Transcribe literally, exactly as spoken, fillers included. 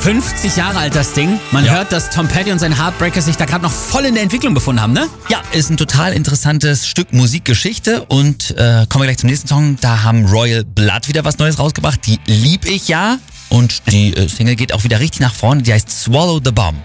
fünfzig Jahre alt das Ding. Man Ja. hört, dass Tom Petty und seine Heartbreakers sich da gerade noch voll in der Entwicklung befunden haben, ne? Ja, ist ein total interessantes Stück Musikgeschichte und äh, kommen wir gleich zum nächsten Song. Da haben Royal Blood wieder was Neues rausgebracht. Die lieb ich ja und die äh, Single geht auch wieder richtig nach vorne. Die heißt Swallow the Bomb.